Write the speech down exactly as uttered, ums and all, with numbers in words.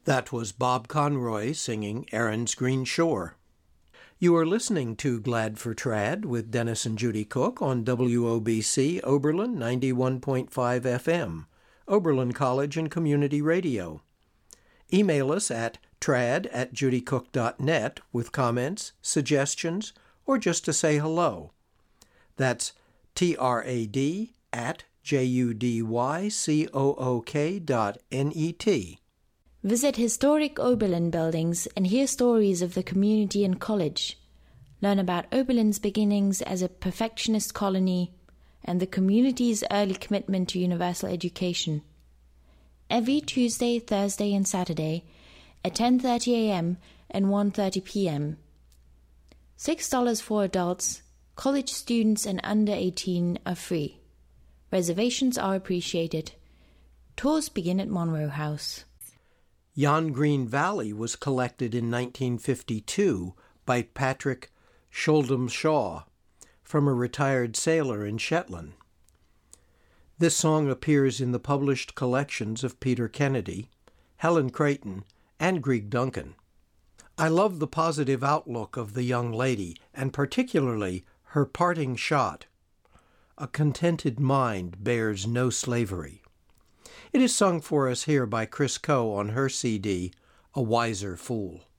That was Bob Conroy singing Erin's Green Shore. You are listening to Glad for Trad with Dennis and Judy Cook on W O B C Oberlin ninety-one point five F M, Oberlin College and Community Radio. Email us at trad at judycook dot net with comments, suggestions, or just to say hello. That's T R A D at J U D Y C O O K dot N E T. Visit historic Oberlin buildings and hear stories of the community and college. Learn about Oberlin's beginnings as a perfectionist colony and the community's early commitment to universal education. Every Tuesday, Thursday, and Saturday at ten thirty a.m. and one thirty p.m. six dollars for adults, college students and under eighteen are free. Reservations are appreciated. Tours begin at Monroe House. Jan Green Valley was collected in nineteen fifty-two by Patrick Schuldum Shaw from a retired sailor in Shetland. This song appears in the published collections of Peter Kennedy, Helen Creighton, and Grieg Duncan. I love the positive outlook of the young lady, and particularly her parting shot. A contented mind bears no slavery. It is sung for us here by Chris Coe on her C D, A Wiser Fool.